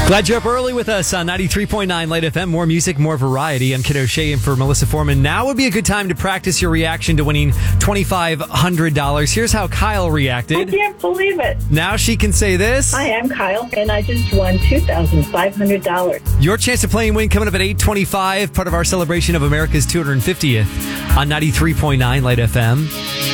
Glad you're up early with us on 93.9 Light FM. More music, more variety. I'm Kid O'Shea in for Melissa Foreman. Now would be a good time to practice your reaction to winning $2,500. Here's how Kyle I reacted. can't believe it. Now she can say this. Hi, I'm Kyle, and I just won $2,500. Your chance to play and win coming up at 8:25, part of our celebration of America's 250th on 93.9 Light FM.